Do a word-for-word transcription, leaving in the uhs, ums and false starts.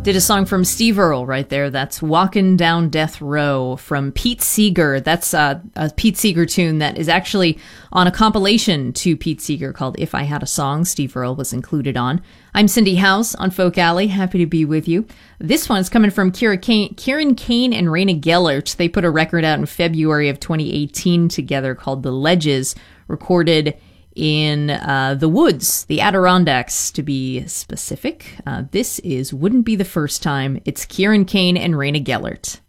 Did a song from Steve Earle right there. That's Walkin' Down Death Row from Pete Seeger. That's uh, a Pete Seeger tune that is actually on a compilation to Pete Seeger called If I Had a Song. Steve Earle was included on. I'm Cindy House on Folk Alley. Happy to be with you. This one's coming from Kira Kane, Kieran Kane and Raina Gellert. They put a record out in February of twenty eighteen together called The Ledges, recorded in uh, the woods, the Adirondacks, to be specific. Uh, this is Wouldn't Be the First Time. It's Kieran Kane and Raina Gellert.